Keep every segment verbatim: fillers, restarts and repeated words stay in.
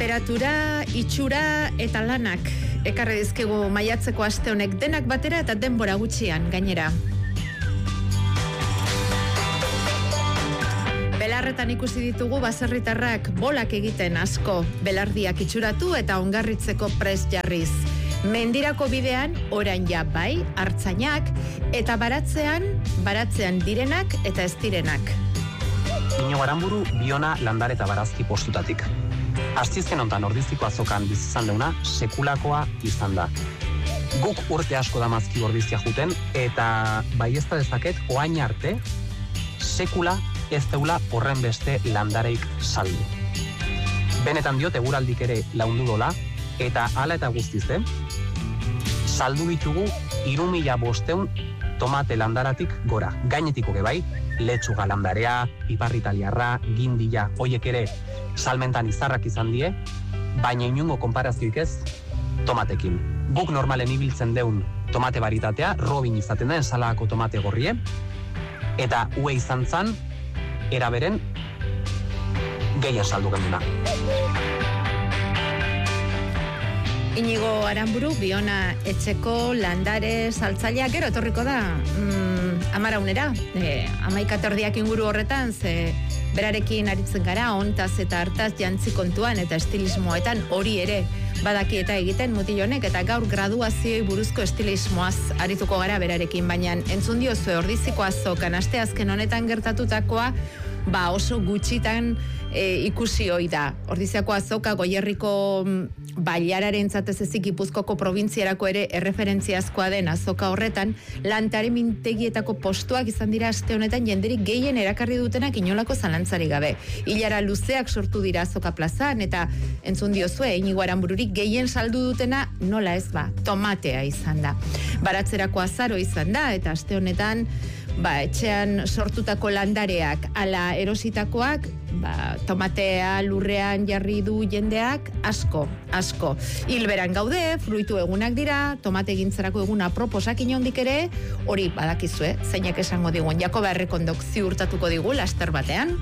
Tenperatura, itxura eta lanak ekarri dizkigu maiatzeko aste honek denak batera eta denbora gutxian gainera. Belarretan ikusi ditugu baserritarrak bolak egiten asko, belardiak itxuratu eta ongarritzeko prest jarriz. Mendirako bidean orain ja bai, hartzainak eta baratzean, baratzean direnak eta ez direnak. Inigo Aranburu, Biona, Landare eta Barazki postutatik. Astizken hontan Ordiziko azokan bizizan deuna sekulakoa izan da. Guk urte asko damazki Ordizia juten eta bai ez da dezaket oain arte sekula ez deula horren beste landareik saldu. Benetan diot eguraldik ere laundu dola eta hala eta guztize saldu ditugu hiru mila bosteun tomate landaratik gora. Gainetiko bai, letxuga landarea, piparri italiarra, gindila, hoiek ere salmentan izarrak izan die, baina inungo konparazioik ez tomatekin. Guk normalen ibiltzen deun tomate baritatea, Robin izaten da, ensalako tomate gorrie, eta ue izan zan, eraberen gehien saldu genduna. Inigo Aranburu, Biona etxeko landare saltzailea gero etorriko da mm, amaraunera, e, amaikaterdiak inguru horretan, ze berarekin aritzen gara, ontaz eta hartaz jantzi kontuan eta estilismoetan hori ere badaki eta egiten mutil honek, eta gaur graduazioi buruzko estilismoaz arituko gara berarekin, baina entzun diozue Ordiziko azokan asteazken honetan gertatutakoa, ba oso gutxitan e, ikusi hoi da. Ordiziako azoka Goierriko bailararen zatez ezik Gipuzkoako probintziarako ere erreferentziazkoa den azoka horretan, lantare mintegietako postuak izan dira aste honetan jenderik gehien erakarri dutenak inolako zalantzari gabe. Ilara luzeak sortu dira azoka plazan eta entzun diozue, Inigo Aranbururik gehien saldu dutena nola ez ba, tomatea izan da. Baratzerako azaro izan da eta aste honetan ba, etxean sortutako landareak ala erositakoak, ba, tomatea lurrean jarri du jendeak asko, asko. Hilberan gaude, fruitu egunak dira, tomate gintzarako eguna proposak inondik ere, hori badakizue, zeinek esango digun, Jakoba Errekondok ziurtatuko digu laster batean.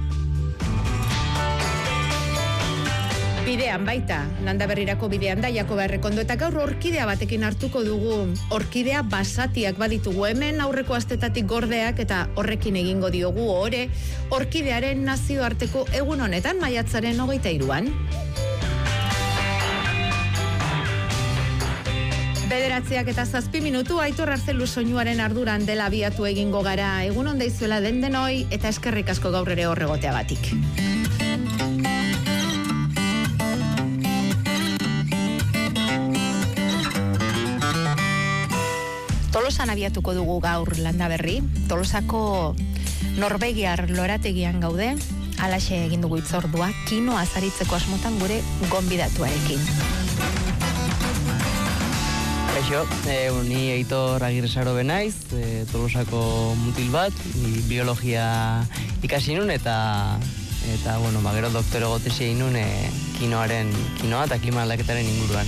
Bidean baita, Landaberrirako bidean da Jakoba Errekondo, eta gaur orkidea batekin hartuko dugu. Orkidea basatiak baditugu hemen, aurreko astetatik gordeak, eta horrekin egingo diogu ore orkidearen nazioarteko egun honetan, maiatzaren hogeita hiruan. Bederatziak eta zazpi minutu, Aitor Artzelu soinuaren arduran dela abiatu egingo gara. Egun on daizuela den denoi eta eskerrik asko gaur ere horregoteagatik. Tolosan abiatuko dugu gaur Landaberri. Tolosako Norvegiar lorategian gaude, alaxe egin dugu itzordua, kinoa zaritzeko asmotan gure gonbidatuarekin. Kaixo, eh, ni Aitor Agirresaro benaiz, eh, Tolosako mutil bat, biologia ikasi nun eta eta bueno, ba, gero doktore gotesia inun eh, kinoaren, kinoa eta klima aldaketaren inguruan.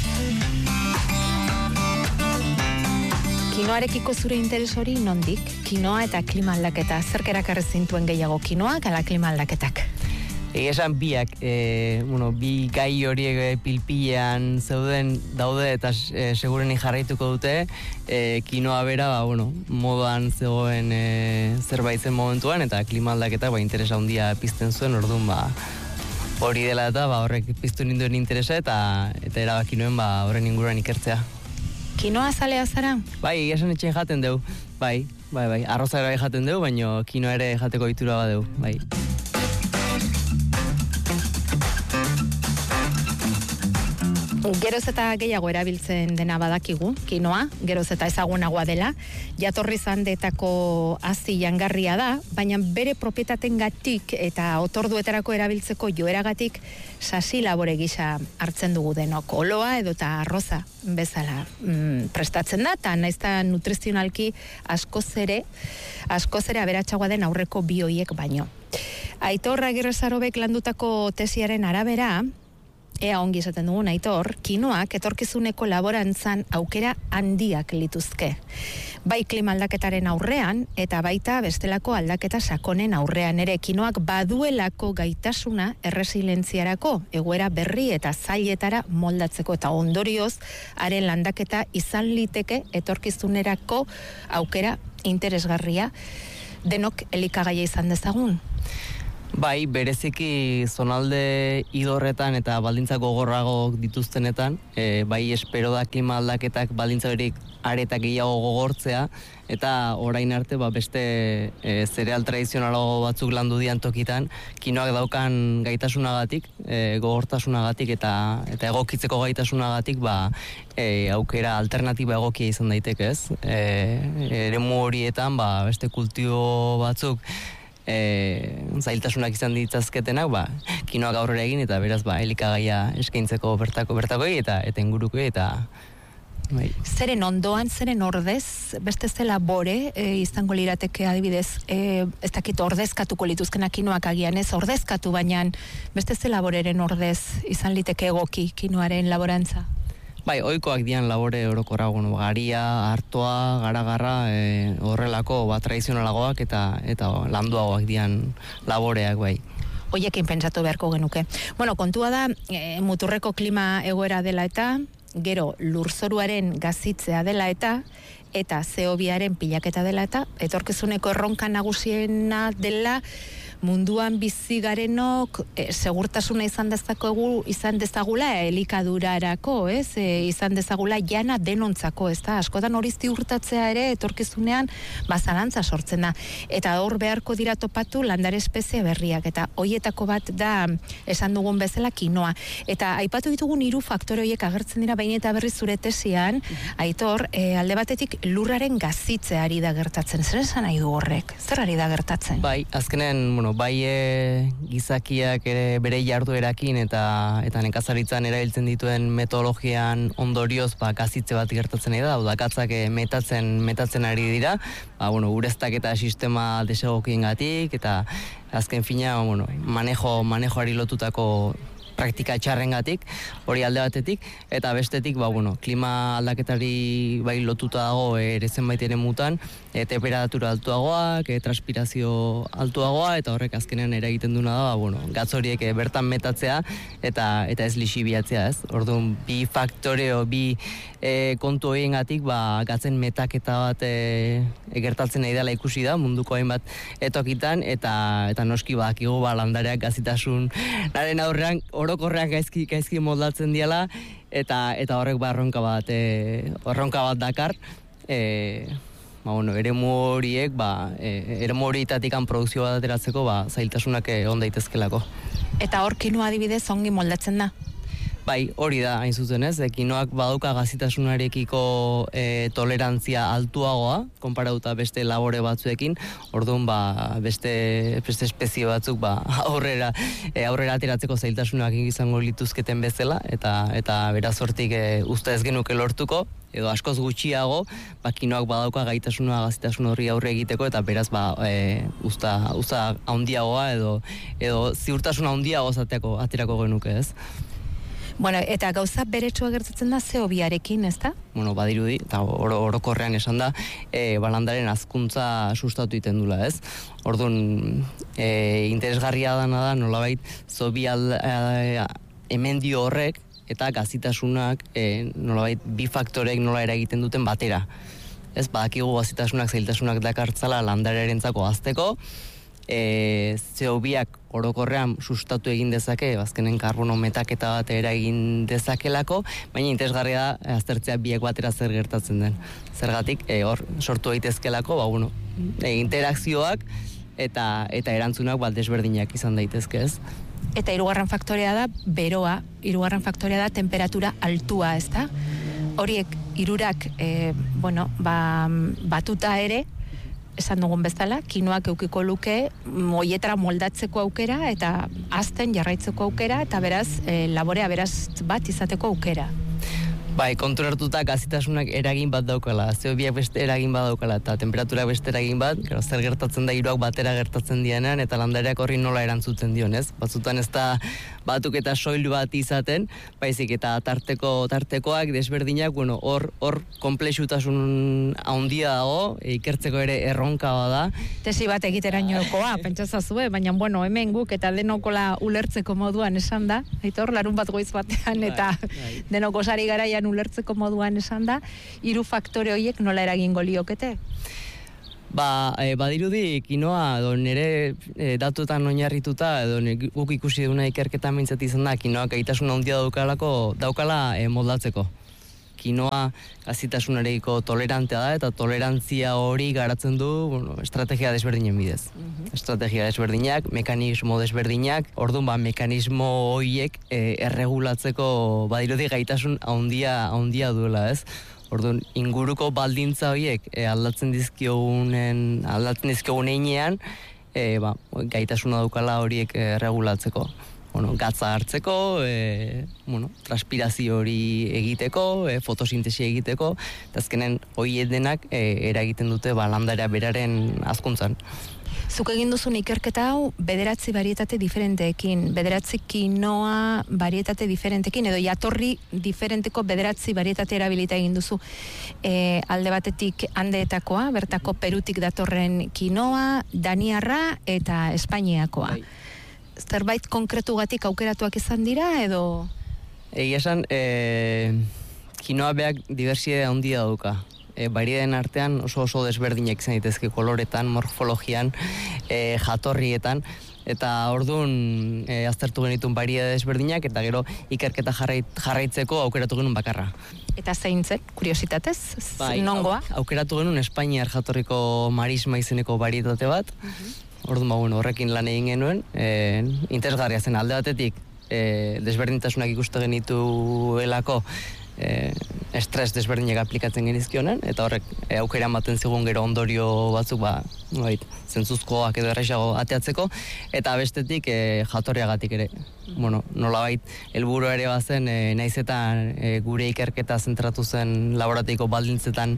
Kinoarekiko zure interes hori nondik? Kinoa eta klima aldaketa. Zerk erakarri zintuen gehiago, kinoak ala klima aldaketak? Egia esan biak, e, bueno, bi gai horiek pilpilean zeuden daude eta e, segureni jarraituko dute, e, kinoa bera, ba, bueno, modan zegoen e, zerbait zen momentuan, eta klima aldaketa ba, interesa handia pizten zuen, orduan ba, hori dela eta ba, horrek piztu ninduen interesa eta eta erabaki nuen ba, horren inguruan ikertzea. Kinoa zalea zara? Bai, esan etxe jaten deu, bai, bai, bai, arroza ere jaten deu, baina kinoa ere jateko itura badeu, bai. Geroz eta gehiago erabiltzen dena badakigu, kinoa, geroz eta ezagunagoa dela, jatorri zandetako hazi jangarria da, baina bere propietatengatik eta otorduetarako erabiltzeko joeragatik sasi labore gisa hartzen dugu denok. Oloa edo eta arroza bezala mm, prestatzen da, eta naizta nutrizionalki askoz ere, askoz ere aberatsagoa den aurreko bioiek baino. Aitor Agirresarobek landutako tesiaren arabera, ea ongi esaten dugun Aitor, kinoak etorkizuneko laborantzan aukera handiak lituzke. Bai klima aldaketaren aurrean, eta baita bestelako aldaketa sakonen aurrean ere, kinoak baduelako gaitasuna erresilentziarako, egoera berri eta zailetara moldatzeko, eta ondorioz, haren landaketa izan liteke etorkizunerako aukera interesgarria, denok elikagaia izan dezagun. Bai, bereziki zonalde idorretan eta baldintza gogorrago dituztenetan, e, bai espero da klima aldaketak baldintza berik aretak gehiago gogortzea, eta orain arte ba, beste e, zereal tradizionalago batzuk landu dian tokitan, kinoak daukan gaitasunagatik, e, gogortasunagatik eta eta egokitzeko gaitasunagatik ba, e, aukera alternatiba egokia izan daiteke, ez? E, eremu horietan ba, beste kultibo batzuk E, zailtasunak izan ditzazketenak, ba, kinoak aurrera egin eta beraz ba, elikagaia eskaintzeko bertako bertakoi eta eta ingurukoi eta bai. Zeren ondoan, zeren ordez, beste zela bore e, izango lirateke adibidez, e, ez dakit ordezkatuko lituzkenak kinoak agian ez, ordezkatu baina beste zela boreren ordez izan liteke egoki kinoaren laborantza? Bai, ohikoak dian labore orokorra, bueno, garia, hartoa, garagarra, e, horrelako ba, tradizionalagoak eta eta landuagoak dian laboreak, bai. Hoiekin pentsatu beharko genuke. Bueno, kontua da, e, muturreko klima egoera dela eta, gero lurzoruaren gazitzea dela eta, eta C O biaren pilaketa dela eta, etorkizuneko erronka nagusiena dela, munduan bizi garenok e, segurtasuna izan dezakegu, izan dezagula elikadurarako, ez? E, izan dezagula jana denontzako, ez da? Askotan hori ziurtatzea ere etorkizunean bazalantza sortzen da. Eta hor beharko dira topatu landare espezie berriak, eta hoietako bat da esan dugun bezala kinoa. Eta aipatu ditugun hiru faktore horiek agertzen dira behin eta berriz zure tesian, Aitor, e, alde batetik lurraren gazitzeari da gertatzen. Zer esan nahi du horrek? Zer ari da gertatzen? Bai, azkenen, bueno, bai e, gizakiak ere bere jarduerakin eta eta nekazaritzan erabiltzen dituen metodologian ondorioz ba gazitze bat gertatzen da, hau da katzak metatzen metatzen ari dira, ba bueno, ureztaketa sistema desegokiengatik eta azken fina, bueno, manejo manejoari lotutako praktika txarrengatik, hori alde batetik, eta bestetik, ba, bueno, klima aldaketari bai lotuta dago ere zenbait ere mutan, e, temperatura altuagoak, e, transpirazio altuagoa, eta horrek azkenean eragiten duna da, ba, bueno, gatz horiek e, bertan metatzea, eta eta ez lixibiatzea, ez? Orduan, bi faktoreo, bi e, kontu horiengatik, ba, gatzen metaketa bat e, e, gertatzen nahi dela ikusi da, munduko hainbat etokitan, eta eta noski badakigu ba, landareak gazitasun naren aurrean, orokorrean gaizki gaizki moldatzen diala eta eta horrek ba erronka bat eh erronka bat dakar eh ba bueno eremu horiek ba e, eremu horietatikan produkzio bat ateratzeko ba zailtasunak egon daitezkelako. Eta hor kinoa adibidez ongi moldatzen da. Bai, hori da, hain zuzen ez, kinoak badauka gazitasunarekiko e, tolerantzia altuagoa, konparatuta beste labore batzuekin, orduan ba, beste, beste espezie batzuk ba, aurrera, e, aurrera ateratzeko zailtasunak izango lituzketen bezala, eta eta beraz hortik e, uste ez genuke lortuko, edo askoz gutxiago, ba, kinoak badauka gaitasuna gazitasun horri aurre egiteko, eta beraz ba, e, usta, usta handiagoa edo, edo ziurtasuna handiago zateko aterako genuke ez. Bueno, eta gauza beretsua gertatzen da C O biarekin, ez da? Bueno, badirudi, eta oro, orokorrean esan da, e, balandaren hazkuntza sustatu iten dula, ez? Orduan, e, interesgarria dana da, nolabait, C O bi e, emendio horrek, eta gazitasunak, e, nolabait, bi faktorek nola eragiten duten batera. Ez, badakigu gazitasunak, zailtasunak dakartzala landarearentzako azteko, E, C O biak orokorrean sustatu egin dezake, azkenen karbono metaketa bat eragin dezakelako, baina interesgarria da aztertzea biek batera zer gertatzen den. Zergatik, e, hor sortu daitezkelako, ba, bueno, e, interakzioak eta eta erantzunak bat desberdinak izan daitezke, ez? Eta hirugarren faktorea da beroa, hirugarren faktorea da temperatura altua, ez da? Horiek hirurak e, bueno, ba, batuta ere, esan dugun bezala, kinoak eukiko luke hoietara moldatzeko aukera eta azten jarraitzeko aukera eta beraz e, laborea beraz bat izateko aukera. Bai, konturatuta gazitasunak eragin bat daukala, Z O biak beste eragin bat daukala, eta temperatura beste eragin bat, gero zer gertatzen da hiruak batera gertatzen dienean, eta landareak horri nola erantzuten dion, ez? Batzutan ez da batuk eta soil bat izaten, baizik eta tarteko tartekoak desberdinak, bueno, hor hor konplexutasun handia dago, ikertzeko ere erronka bada. Tesi bat egiterainokoa, pentsazazue, baina bueno, hemen guk eta denokola ulertzeko moduan esan da, aitor, larun bat goiz batean, eta denoko sari garaian ulertzeko moduan esan da, hiru faktore horiek nola eragingo liokete? Ba, e, badirudi kinoa edo nire e, datuetan oinarrituta edo guk ikusi duguna ikerketa mintzat izan da, kinoak gaitasun handia daukalako, daukala e, moldatzeko. Kinoa gazitasunarekiko tolerantea da eta tolerantzia hori garatzen du, bueno, estrategia desberdinen bidez. Uh-huh. Estrategia desberdinak, mekanismo desberdinak, orduan ba, mekanismo horiek e, erregulatzeko badirudi gaitasun handia handia duela, ez? Orduan, inguruko baldintza horiek e, aldatzen dizkiogunen, aldatzen dizkiogunean, e, ba, gaitasuna daukala horiek e, regulatzeko. Bueno, gatza hartzeko, e, bueno, transpirazio hori egiteko, e, fotosintesi egiteko, eta azkenen horiek denak e, eragiten dute ba, landarea beraren hazkuntzan. Zuk egin duzun ikerketa hau bederatzi barietate diferenteekin, bederatzi kinoa barietate diferenteekin, edo jatorri diferenteko bederatzi barietate erabilita egin duzu. E, alde batetik Andeetakoa, bertako Perutik datorren kinoa, Daniarra eta Espainiakoa. Bai. Zerbait konkretugatik aukeratuak izan dira, edo? Egia esan, e, kinoa beak diversidade handia dauka. E, Barieden artean oso oso desberdinak izan daitezke koloretan, morfologian, e, jatorrietan, eta orduan e, aztertu genituen bariede desberdinak, eta gero ikerketa jarrait, jarraitzeko aukeratu genuen bakarra. Eta zein zen, kuriositatez, bai, nongoa? Au, aukeratu genuen Espainiar jatorriko marisma izeneko barietate bat, uh-huh. Orduan, ba, bueno, horrekin lan egin genuen, e, interesgarria zen alde batetik, e, desberdintasunak ikuste genituelako, e, estres desberdinak aplikatzen genizkionen, eta horrek e, aukera ematen zigun gero ondorio batzuk, ba, noit, zentzuzkoak edo erraisago ateatzeko, eta bestetik e, jatorriagatik ere. Bueno, nolabait, helburu ere bazen, e, naiz eta e, gure ikerketa zentratu zen laborategiko baldintzetan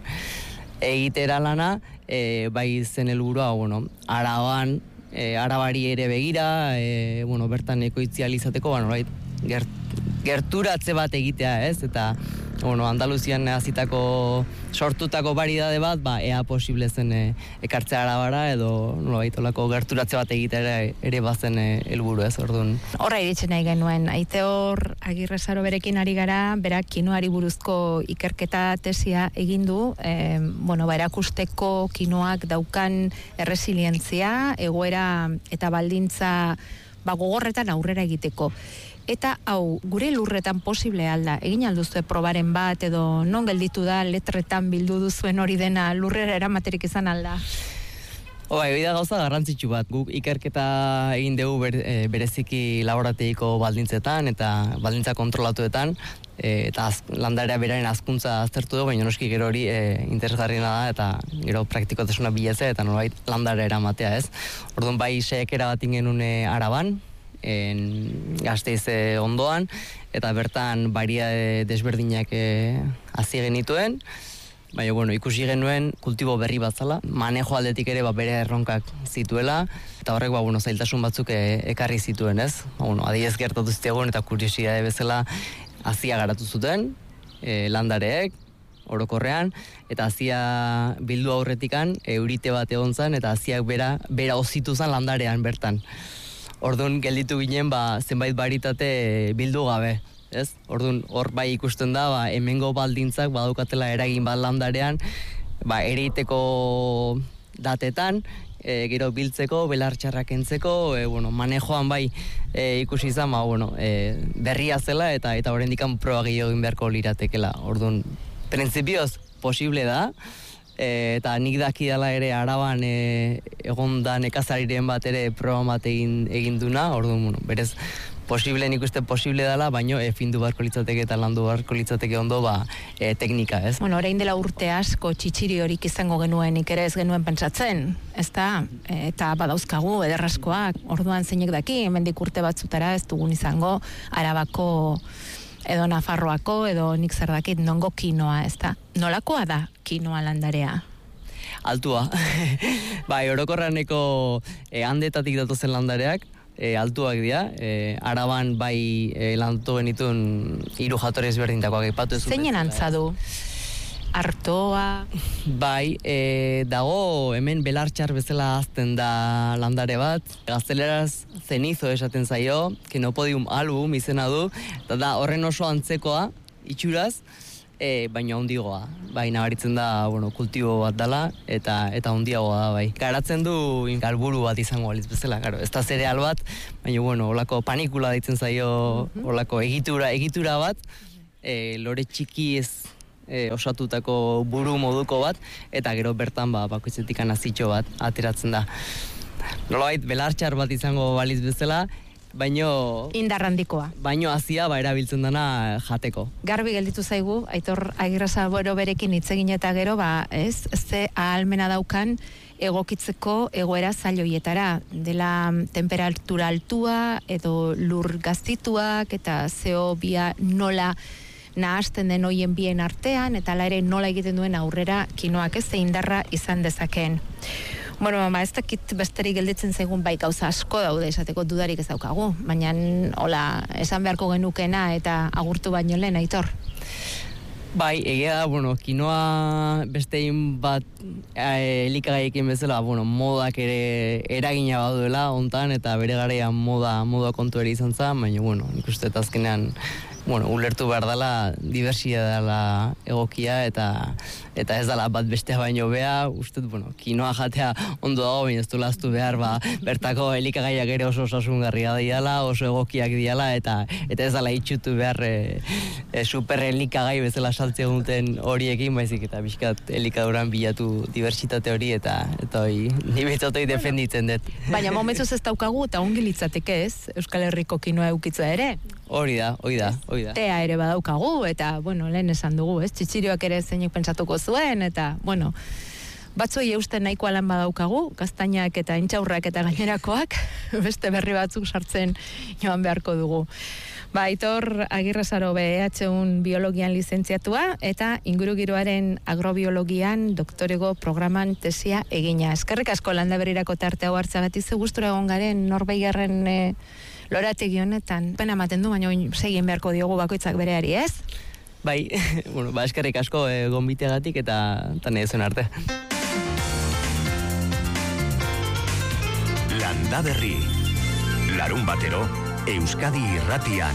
egitera lana, e, bai zen helburua, bueno, Araban, e, Arabari ere begira, e, bueno, bertan ekoitzial izateko, bueno, right, gert, gerturatze bat egitea, ez? Eta, bueno, Andaluzian hasitako sortutako baridade bat, ba, ea posible zen e, ekartzea Arabara, edo, nolabait, olako gerturatze bat egitea ere, ere bazen helburu, ez, orduan. Horra iritzen nahi genuen, Aitor Agirrezaro berekin ari gara, berak kinoari buruzko ikerketa tesia egin du, e, bueno, ba, erakusteko kinoak daukan erresilientzia, egoera eta baldintza ba, gogorretan aurrera egiteko. Eta hau, gure lurretan posible alda, egin alduzue probaren bat, edo non gelditu da, letretan bildu duzuen hori dena lurrera eramaterik izan alda? Oba, hori da gauza garrantzitsu bat, guk ikerketa egin dugu ber, e, bereziki laborategiko baldintzetan eta baldintza kontrolatuetan, e, eta az, landarea beraren hazkuntza aztertu dugu, baina noski gero hori e, interesgarriena da, eta gero praktikotasuna bilatzea, eta nolabait landarea eramatea, ez? Orduan bai saiakera bat ingen une Araban, en Gasteiz ondoan, eta bertan baria desberdinak e, hasi genituen, baina, bueno, ikusi genuen kultibo berri bat zala, manejo aldetik ere ba, bere erronkak zituela, eta horrek ba, bueno, zailtasun batzuk e, ekarri zituen, ez? Ba, bueno, adibidez gertatu zitegon eta kuriosidade bezala hazia garatu zuten, e, landareek, orokorrean, eta hazia bildu aurretikan, eurite bat egon zen, eta haziak bera, bera ozitu zen landarean bertan. Orduan gelditu ginen ba, zenbait baritate bildu gabe, ez? Orduan hor bai ikusten da, ba, hemengo baldintzak badaukatela eragin bat landarean, ba, ereiteko datetan, e, gero biltzeko, belartxarrak entzeko, e, bueno, manejoan bai e, ikusi izan, ba, bueno, e, berria zela eta eta oraindikan proba gehiago egin beharko liratekela. Orduan, printzipioz posible da, E, eta nik dakidala ere Araban e, egon da nekazariren bat ere proba bat egin, egin duna, orduan, bueno, berez posible, nik uste posible dela, baino e, findu barko litzateke eta landu barko litzateke ondo ba, e, teknika, ez? Bueno, orain dela urte asko txitsiri horik izango genuen, nik ere ez genuen pentsatzen, ez da? E, eta badauzkagu, ederraskoak, orduan zeinek daki, hemendik urte batzutara ez dugun izango Arabako edo Nafarroako, edo nik zer dakit nongo kinoa, ez da? Nolakoa da kinoa landarea? Altua. Bai, orokorraneko e, handetatik datozen landareak, E, altuak dira, e, Araban bai e, lantu genitun hiru jatorri ezberdintakoak aipatu ez. Zeinen antza du? Artoa? Bai, e, dago hemen belartxar bezala azten da landare bat, gazteleraz zenizo esaten zaio, que no podium album izena du, eta da horren oso antzekoa, itxuraz, E, baina handigoa, bai nabaritzen da, bueno, kultibo bat dela, eta eta handiagoa da, bai. Garatzen du galburu bat izango balitz bezala, claro, ez da zereal bat, baina, bueno, olako panikula ditzen zaio, olako egitura, egitura bat, e, lore txiki ez e, osatutako buru moduko bat, eta gero bertan, ba, bakoitzetik anazitxo bat ateratzen da. Nolabait, belartxar bat izango balitz bezala, baino indarrandikoa. Baino hasia ba erabiltzen dana jateko. Garbi gelditu zaigu Aitor Agirrezaboro berekin hitz egin eta gero ba, ez, ze ahalmena daukan egokitzeko egoera zailoietara, dela temperatura altua edo lur gaztituak eta zeo bia nola nahasten den hoien bien artean eta ala ere nola egiten duen aurrera kinoak ez ze indarra izan dezakeen. Bueno, mama, ez dakit besterik gelditzen zaigun bai gauza asko daude esateko dudarik ez daukagu, baina hola, esan beharko genukena eta agurtu baino lehen, Aitor. Bai, egia da, bueno, kinoa bestein bat e, elikagaiekin bezala, bueno, modak ere eragina baduela hontan eta bere garaian moda, moda kontu ere izan zen, baina, bueno, nik uste eta azkenean, bueno, ulertu behar dela, diversia dela egokia eta eta ez dela bat bestea baino bea, uste, bueno, kinoa jatea ondo dago, baina ez du laztu behar, ba, bertako elikagaiak ere oso osasungarria diala, oso egokiak diala, eta eta ez dela itxutu behar e, e, super elikagai bezala saltzea duten horiekin, baizik eta bizkat elikaduran bilatu diversitate hori, eta eta hori, ni betzotoi defenditzen dut. Baina momentuz ez daukagu, eta ongi litzateke ez, Euskal Herriko kinoa eukitza ere. Hori da, hori da, hori da. Tea ere badaukagu, eta, bueno, lehen esan dugu, ez? Txitsirioak ere zeinek pentsatuko zuen, eta, bueno, batzoi eusten nahikoa lan badaukagu, gaztainak eta intxaurrak eta gainerakoak, beste berri batzuk sartzen joan beharko dugu. Ba, Aitor Agirrezaboro E H un biologian lizentziatua, eta ingurugiroaren agrobiologian doktorego programan tesia egina. Eskerrik asko landaberirako tarte hau hartzagatik ze gustura egon garen Norbeigerren e, lorategi honetan. Pena ematen du, baina segin beharko diogu bakoitzak bereari, ez? Bai, bueno, ba, eskerrik asko e, gonbiteagatik eta tane zuen arte. Landaberri, larun batero, Euskadi Irratian.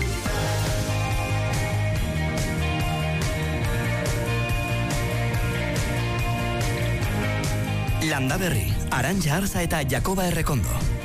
Landaberri, Arantxa Arza eta Jakoba Errekondo.